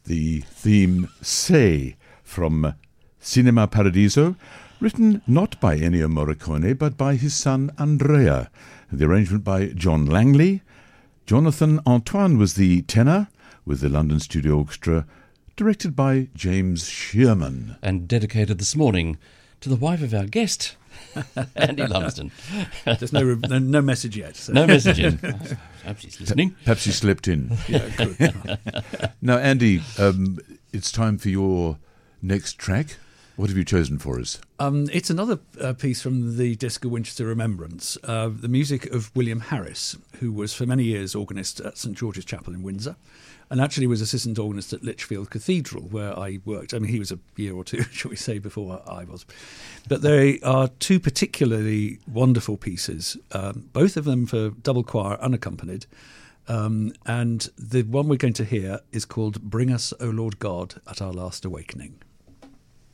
the theme Say from Cinema Paradiso, written not by Ennio Morricone but by his son Andrea. The arrangement by John Langley. Jonathan Antoine was the tenor, with the London Studio Orchestra, directed by James Shearman. And dedicated this morning to the wife of our guest, Andy Lumsden. There's no message yet. So. No message in. Perhaps he's listening. Perhaps he slipped in. Yeah, good. Now, Andy, it's time for your next track. What have you chosen for us? It's another piece from the disc of Winchester Remembrance, the music of William Harris, who was for many years organist at St George's Chapel in Windsor, and actually was assistant organist at Lichfield Cathedral, where I worked. I mean, he was a year or two, shall we say, before I was. But they are two particularly wonderful pieces, both of them for double choir unaccompanied. And the one we're going to hear is called Bring Us, O Lord God, at Our Last Awakening.